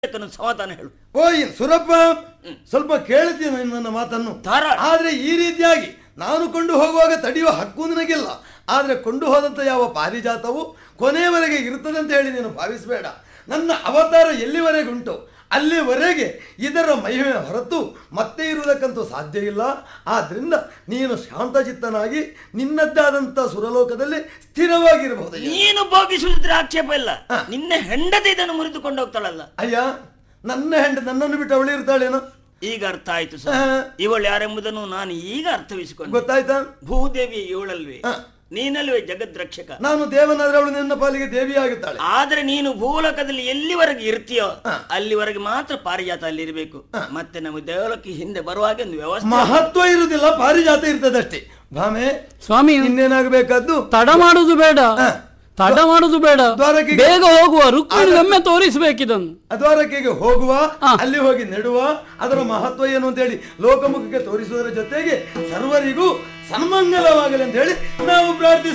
ಸಮಾಧಾನ ಹೇಳು. ಸುರಪ್ಪ, ಸ್ವಲ್ಪ ಕೇಳ್ತೀನಿ ನನ್ನ ಮಾತನ್ನು. ಆದ್ರೆ ಈ ರೀತಿಯಾಗಿ ನಾನು ಕೊಂಡು ಹೋಗುವಾಗ ತಡೆಯುವ ಹಕ್ಕು ನನಗಿಲ್ಲ. ಆದ್ರೆ ಕೊಂಡು ಹೋದಂತ ಯಾವ ಪಾರಿಜಾತವು ಕೊನೆಯವರೆಗೆ ಇರುತ್ತದೆ ಅಂತ ಹೇಳಿ ನೀನು ಭಾವಿಸಬೇಡ. ನನ್ನ ಅವತಾರ ಎಲ್ಲಿವರೆಗುಂಟು ಅಲ್ಲಿವರೆಗೆ ಇದರ ಮಹಿಮೆ ಹೊರತು ಮತ್ತೆ ಇರುವುದಕ್ಕಂತೂ ಸಾಧ್ಯ ಇಲ್ಲ. ಆದ್ರಿಂದ ನೀನು ಶಾಂತಚಿತ್ತನಾಗಿ ನಿನ್ನದ್ದಾದಂತ ಸುರಲೋಕದಲ್ಲಿ ಸ್ಥಿರವಾಗಿರಬಹುದು. ನೀನು ಭೋಗಿಸುವುದ್ರ ಆಕ್ಷೇಪ ಇಲ್ಲ. ನಿನ್ನ ಹೆಂಡತಿ ಇದನ್ನು ಮುರಿದುಕೊಂಡು ಹೋಗ್ತಾಳಲ್ಲ. ಅಯ್ಯ, ನನ್ನ ಹೆಂಡ ನನ್ನನ್ನು ಬಿಟ್ಟು ಅವಳು ಇರ್ತಾಳೇನೋ? ಈಗ ಅರ್ಥ ಆಯ್ತು ಸರ್. ಇವಳು ಯಾರೆಂಬುದನ್ನು ನಾನು ಈಗ ಅರ್ಥವಿಸಿಕೊಂಡು. ಗೊತ್ತಾಯ್ತಾ? ಭೂದೇವಿ ಇವಳಲ್ವೇ? ನೀನಲ್ವೇ ಜಗದ್ರಕ್ಷಕ? ನಾನು ದೇವನಾದ್ರೆ ಅವಳು ನಿನ್ನ ಪಾಲಿಗೆ ದೇವಿ ಆಗುತ್ತಾಳೆ. ಆದ್ರೆ ನೀನು ಭೂಲೋಕದಲ್ಲಿ ಎಲ್ಲಿವರೆಗೆ ಇರ್ತೀಯೋ ಅಲ್ಲಿವರೆಗೆ ಮಾತ್ರ ಪಾರಿಜಾತ ಅಲ್ಲಿ ಇರಬೇಕು. ಮತ್ತೆ ನಮ್ಮ ದೇವಲೋಕಕ್ಕೆ ಹಿಂದೆ ಬರುವಾಗ ಒಂದು ವ್ಯವಸ್ಥೆ ಮಹತ್ವ ಇರುವುದಿಲ್ಲ, ಪಾರಿಜಾತ ಇರ್ತದಷ್ಟೇ. ಭಾಮೆ ಸ್ವಾಮಿ, ಇನ್ನೇನಾಗಬೇಕಾದ್ದು? ತಡ ಮಾಡುದು ಬೇಡ, ತಡ ಮಾಡುದು ಬೇಡ, ಬೇಗ ಹೋಗುವ. ರುಕ್ಮಿಣಿಗೊಮ್ಮೆ ತೋರಿಸಬೇಕಿದನ್ನು. ದ್ವಾರಕೆಗೆ ಹೋಗುವ, ಅಲ್ಲಿ ಹೋಗಿ ನೆಡುವ, ಅದರ ಮಹತ್ವ ಏನು ಅಂತ ಹೇಳಿ ಲೋಕಮುಖಕ್ಕೆ ತೋರಿಸುವುದರ ಜೊತೆಗೆ ಸರ್ವರಿಗೂ ಸನ್ಮಂಗಲವಾಗಲಿ ಅಂತ ಹೇಳಿ ನಾವು ಪ್ರಾರ್ಥಿಸುತ್ತೇವೆ.